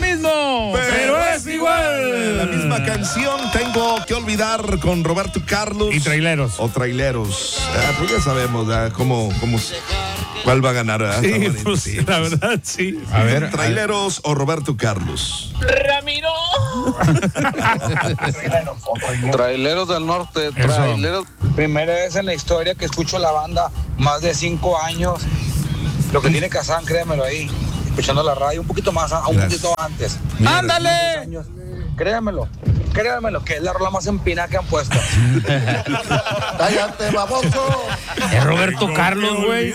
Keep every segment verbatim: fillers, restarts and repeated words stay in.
mismo, pero, pero es igual. La misma canción, Tengo que olvidar, con Roberto Carlos. Y Traileros. O Traileros. Ah, pues ya sabemos, ¿verdad? Cómo, cómo, cuál va a ganar, ¿verdad? Sí, pues, sí, la verdad, sí. A ver, Traileros o Roberto Carlos. Ramiro. Traileros del Norte, Traileros. Primera vez en la historia que escucho la banda, más de cinco años. Lo que tiene Kazán, créemelo ahí. Escuchando la radio un poquito más, un Gracias. poquito antes. ¡Ándale! Créamelo, créamelo, que es la rola más empinada que han puesto. Cállate, baboso. Es Roberto Carlos, güey.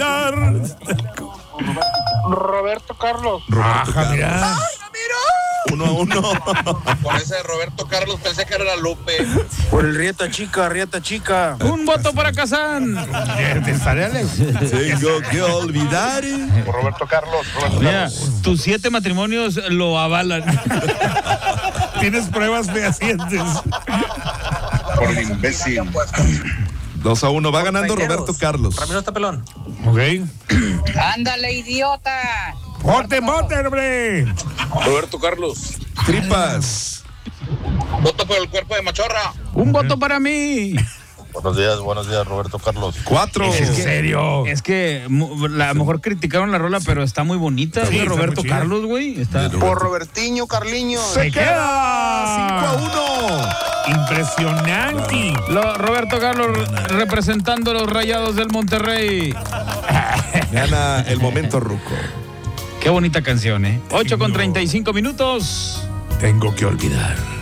Roberto Carlos. Roberto Carlos. Mira. Uno a uno. Por ese Roberto Carlos pensé que era la Lupe. Por el Rieta Chica, Rieta Chica. Un voto para Kazán. ¿Te estaré, Alex? Tengo que olvidar. Por Roberto Carlos. Roberto Mira, Carlos. tus siete matrimonios lo avalan. Tienes pruebas fehacientes. Por el imbécil. Dos a uno, va ganando Roberto Carlos. Ramiro está pelón. Ok. Ándale, idiota. ¡Vote, vote, hombre! Roberto Carlos. Tripas. Voto por el cuerpo de Machorra. Un voto para mí. Buenos días, buenos días, Roberto Carlos. Cuatro. ¿En serio? Es que mu- la- a lo mejor criticaron la rola, pero está muy bonita. Sí, de está Roberto muy chida. Carlos, güey. Está... Por Robertiño Carliño. Se queda cinco a uno. Impresionante. Lo- Roberto Carlos representando a los Rayados del Monterrey. Gana el momento ruco. Qué bonita canción, ¿eh? ocho con treinta y cinco minutos. Tengo que olvidar.